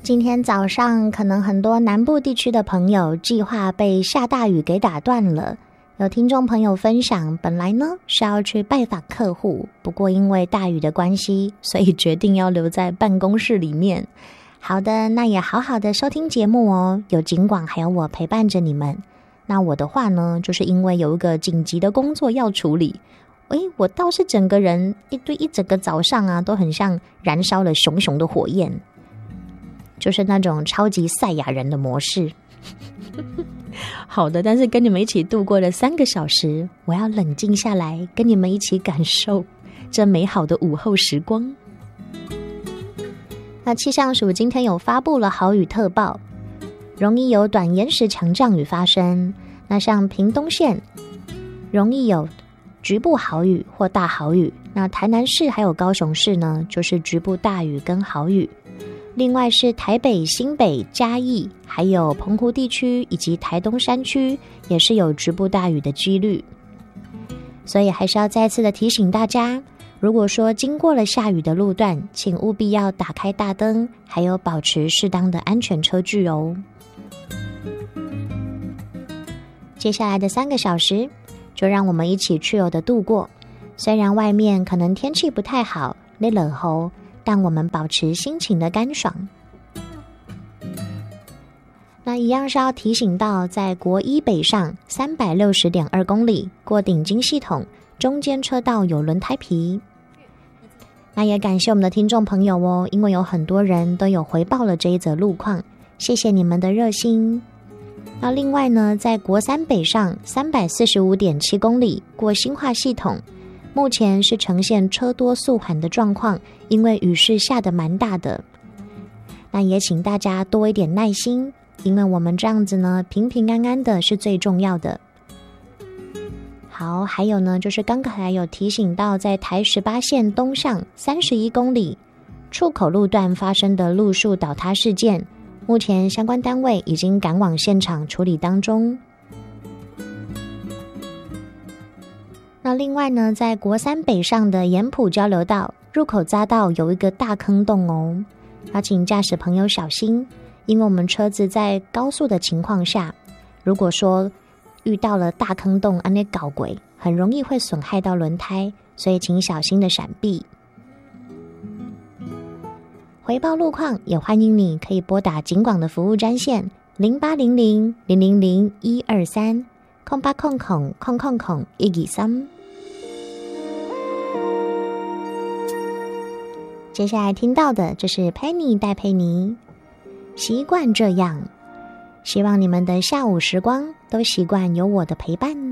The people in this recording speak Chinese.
今天早上可能很多南部地区的朋友计划被下大雨给打断了。有听众朋友分享，本来呢是要去拜访客户，不过因为大雨的关系，所以决定要留在办公室里面。好的，那也好好的收听节目哦，有景广还有我陪伴着你们。那我的话呢，就是因为有一个紧急的工作要处理，我倒是整个人一整个早上啊，都很像燃烧了熊熊的火焰，就是那种超级赛亚人的模式。好的，但是跟你们一起度过了3个小时，我要冷静下来，跟你们一起感受这美好的午后时光。那气象署今天有发布了豪雨特报，容易有短延时强降雨发生。那像屏东县容易有局部豪雨或大豪雨，那台南市还有高雄市呢，就是局部大雨跟豪雨。另外是台北、新北、嘉义，还有澎湖地区以及台东山区，也是有局部大雨的几率。所以还是要再次的提醒大家，如果说经过了下雨的路段，请务必要打开大灯，还有保持适当的安全车距哦。接下来的3个小时，就让我们一起去的度过。虽然外面可能天气不太好，你冷吼，但我们保持心情的干爽。那一样是要提醒到，在国一北上 360.2 公里过顶金系统，中间车道有轮胎皮。那也感谢我们的听众朋友哦，因为有很多人都有回报了这一则路况，谢谢你们的热心。那另外呢，在国三北上 345.7 公里过新化系统，目前是呈现车多速缓的状况，因为雨势下得蛮大的。那也请大家多一点耐心，因为我们这样子呢，平平安安的是最重要的。好，还有呢，就是刚才有提醒到，在台18线东上31公里出口路段发生的路树倒塌事件，目前相关单位已经赶往现场处理当中。那另外呢，在国三北上的盐埔交流道入口匝道有一个大坑洞哦，要请驾驶朋友小心，因为我们车子在高速的情况下，如果说遇到了大坑洞那搞鬼，很容易会损害到轮胎，所以请小心的闪避。回报路况也欢迎你可以拨打警广的服务专线0800-000-123 0800-000-123。接下来听到的这是 Penny 戴佩妮，习惯这样，希望你们的下午时光都习惯有我的陪伴。